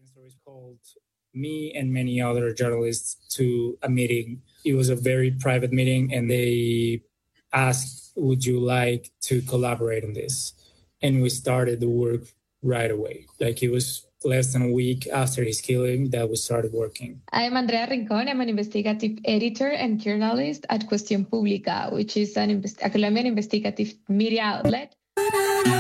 Stories called me and many other journalists to a meeting. It was a very private meeting, and they asked, would you like to collaborate on this? And we started the work right away. Like, it was less than a week after his killing that we started working. I am Andrea Rincon. I'm an investigative editor and journalist at Cuestión Pública, which is a Colombian investigative media outlet.